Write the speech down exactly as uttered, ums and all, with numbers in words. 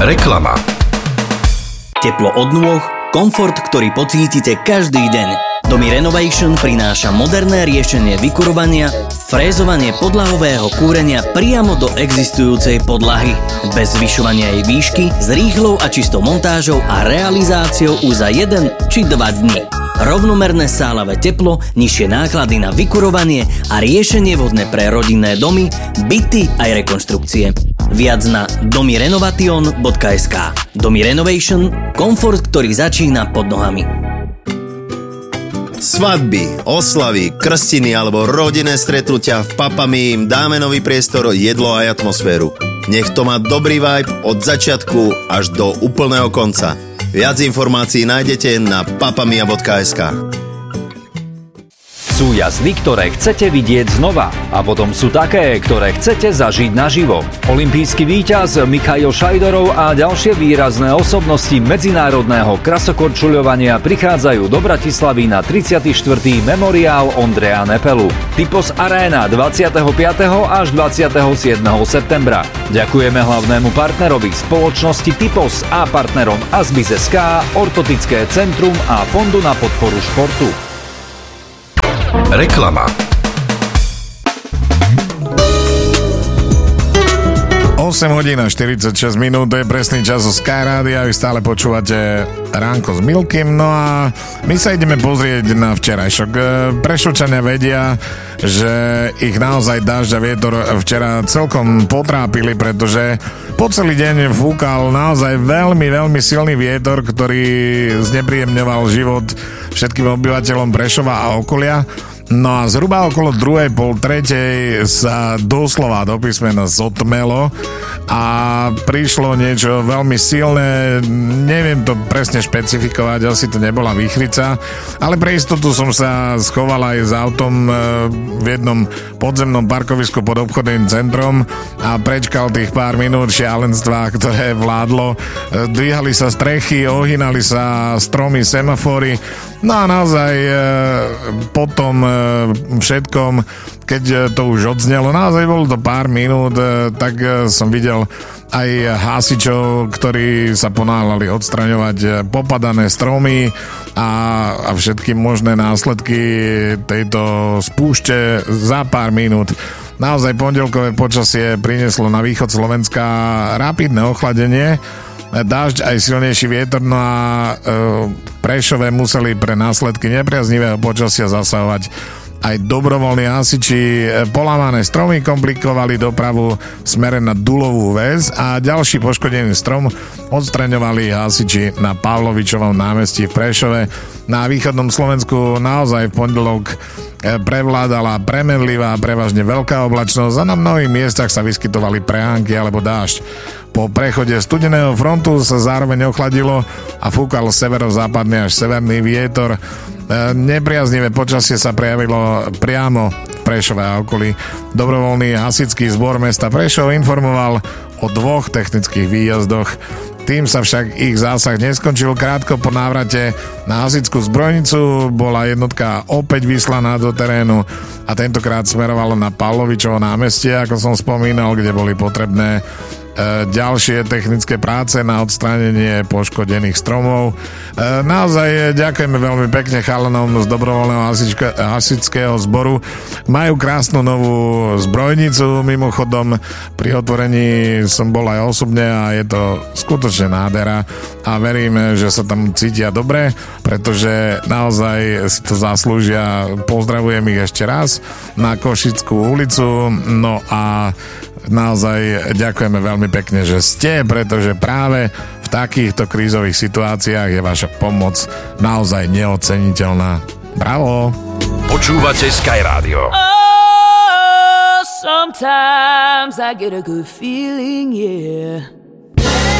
Reklama. Teplo od nôh, komfort, ktorý pocítite každý deň. Domy Renovation prináša moderné riešenie vykurovania, frézovanie podlahového kúrenia priamo do existujúcej podlahy. Bez zvyšovania jej výšky, s rýchlou a čistou montážou a realizáciou už za jeden či dva dni. Rovnomerné sálavé teplo, nižšie náklady na vykurovanie a riešenie vhodné pre rodinné domy, byty aj rekonštrukcie. Viac na domy renovation bodka es ká. Domy Renovation, komfort, ktorý začína pod nohami. Svadby, oslavy, krstiny alebo rodinné stretnutia v Papami im dáme nový priestor, jedlo aj atmosféru. Nech to má dobrý vibe od začiatku až do úplného konca. Viac informácií nájdete na papamia bodka es ká. Sú jazdy, ktoré chcete vidieť znova a potom sú také, ktoré chcete zažiť naživo. Olympijský víťaz Michail Šajdorov a ďalšie výrazné osobnosti medzinárodného krasokorčuľovania prichádzajú do Bratislavy na tridsiaty štvrtý memoriál Ondreja Nepelu. Typos Arena dvadsiateho piateho až dvadsiateho siedmeho septembra. Ďakujeme hlavnému partnerovi spoločnosti Typos a partnerom Asbis bodka es ká, Ortotické centrum a Fondu na podporu športu. Reklama. osem hodín a štyridsaťšesť minút, to je presný čas zo Sky Rádia, vy stále počúvate Ránko s Milkym, no a my sa ideme pozrieť na včerajšok. Prešovčania vedia, že ich naozaj dážď a vietor včera celkom potrápili, pretože po celý deň fúkal naozaj veľmi, veľmi silný vietor, ktorý znepríjemňoval život všetkým obyvateľom Prešova a okolia. No a zhruba okolo druhej, pol tretej sa doslova do písmena zotmelo a prišlo niečo veľmi silné, neviem to presne špecifikovať, asi to nebola výchrica, ale pre istotu som sa schoval aj s autom v jednom podzemnom parkovisku pod obchodným centrom a prečkal tých pár minút šialenstva, ktoré vládlo. Dvíhali sa strechy, ohýnali sa stromy, semafory, no a naozaj potom všetkom, keď to už odznelo, naozaj bolo to pár minút, tak som videl aj hasičov, ktorí sa ponáhľali odstraňovať popadané stromy a, a všetky možné následky tejto spúšte za pár minút. Naozaj pondelkové počasie prinieslo na východ Slovenska rapidné ochladenie, dážď aj silnejší vietor, no a e, Prešove museli pre následky nepriaznivého počasia zasahovať aj dobrovoľní hasiči. Polámané stromy komplikovali dopravu v smere na Dulovú väz a ďalší poškodený strom odstraňovali hasiči na Pavlovičovom námestí v Prešove. Na východnom Slovensku naozaj v pondelok prevládala premenlivá, prevažne veľká oblačnosť a na mnohých miestach sa vyskytovali prehánky alebo dážď. Po prechode studeného frontu sa zároveň ochladilo a fúkal severozápadný až severný vietor. Nepriaznivé počasie sa prejavilo priamo v Prešove a okolí. Dobrovoľný hasičský zbor mesta Prešov informoval o dvoch technických výjazdoch. Tým sa však ich zásah neskončil. Krátko po návrate na hasičskú zbrojnicu bola jednotka opäť vyslaná do terénu a tentokrát smerovalo na Pavlovičovo námestie, ako som spomínal, kde boli potrebné ďalšie technické práce na odstránenie poškodených stromov. Naozaj ďakujeme veľmi pekne chalanom z dobrovoľného hasičského zboru. Majú krásnu novú zbrojnicu, mimochodom pri otvorení som bol aj osobne a je to skutočne nádhera a verím, že sa tam cítia dobre, pretože naozaj si to zaslúžia. Pozdravujem ich ešte raz na Košickú ulicu, no a naozaj ďakujeme veľmi pekne, že ste, pretože práve v takýchto krízových situáciách je vaša pomoc naozaj neoceniteľná. Bravo! Počúvate Sky Radio. Oh, sometimes I get a good feeling, yeah.